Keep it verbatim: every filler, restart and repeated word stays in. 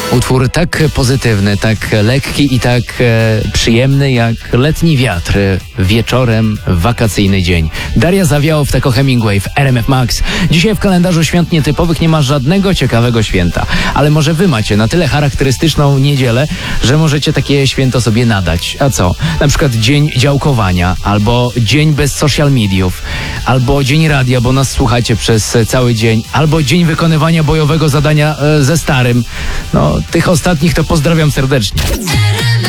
Utwór tak pozytywny, tak lekki i tak e, przyjemny jak letni wiatr wieczorem w wakacyjny dzień. Daria Zawiałow, Taco Hemingway w R M F Max. Dzisiaj w kalendarzu świąt nietypowych nie ma żadnego ciekawego święta, ale może wy macie na tyle charakterystyczną niedzielę, że możecie takie święto sobie nadać. A co? Na przykład dzień działkowania, albo dzień bez social mediów, albo dzień radia, bo nas słuchacie przez cały dzień, albo dzień wykonywania bojowego zadania e, ze starym. No, tych ostatnich to pozdrawiam serdecznie.